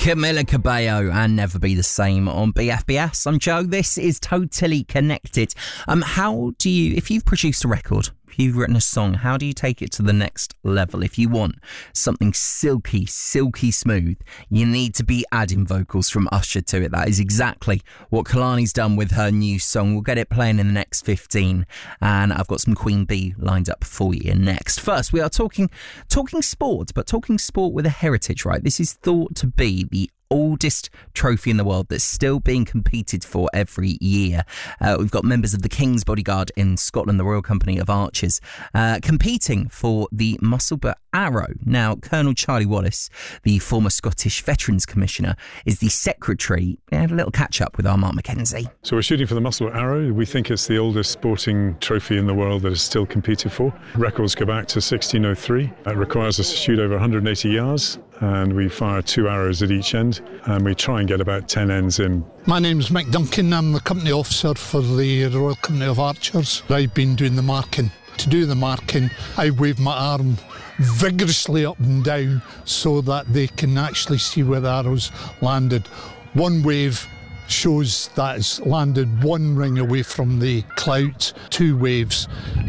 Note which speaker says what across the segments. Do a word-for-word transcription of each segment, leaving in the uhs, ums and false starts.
Speaker 1: Camila Cabello and Never Be the Same on B F B S. I'm Joe. This is Totally Connected. Um, how do you, if you've produced a record, if you've written a song, how do you take it to the next level? If you want something silky, silky smooth, you need to be adding vocals from Usher to it. That is exactly what Kehlani's done with her new song. We'll get it playing in the next fifteen, and I've got some Queen Bee lined up for you next. First, we are talking talking sport, but talking sport with a heritage, right? This is thought to be the oldest trophy in the world that's still being competed for every year. Uh, we've got members of the King's Bodyguard in Scotland, the Royal Company of Archers, uh, competing for the Musselburgh Arrow. Now, Colonel Charlie Wallace, the former Scottish Veterans Commissioner, is the secretary. We had a little catch-up with our Mark Mackenzie.
Speaker 2: So we're shooting for the Musselburgh Arrow. We think it's the oldest sporting trophy in the world that is still competed for. Records go back to sixteen oh three. It requires us to shoot over one hundred eighty yards, and we fire two arrows at each end, and we try and get about ten ends in.
Speaker 3: My name's Mick Duncan. I'm the company officer for the Royal Company of Archers. I've been doing the marking. To do the marking, I wave my arm vigorously up and down so that they can actually see where the arrows landed. One wave shows that it's landed one ring away from the clout. Two waves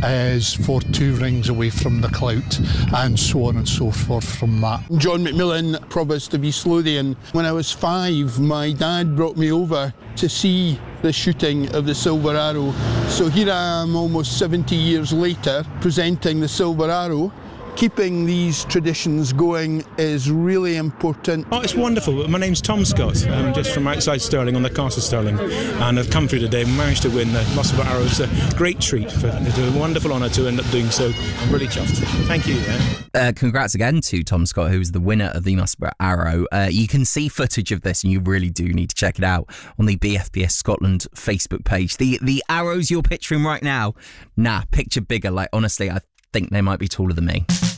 Speaker 3: is for two rings away from the clout, and so on and so forth from that.
Speaker 4: John McMillan, Provost of East Lothian. When I was five, my dad brought me over to see the shooting of the Silver Arrow. So here I am almost seventy years later presenting the Silver Arrow. Keeping these traditions going is really important.
Speaker 5: Oh, it's wonderful. My name's Tom Scott. I'm just from outside Stirling on the Castle Stirling, and I've come through today and managed to win the Musselburgh Arrow. It's a great treat. For, it's a wonderful honour to end up doing so. I'm really chuffed. Thank you. Yeah.
Speaker 1: Uh, congrats again to Tom Scott, who is the winner of the Musselburgh Arrow. Uh, you can see footage of this, and you really do need to check it out on the B F B S Scotland Facebook page. The the arrows you're picturing right now, nah, picture bigger. Like, honestly, I think they might be taller than me.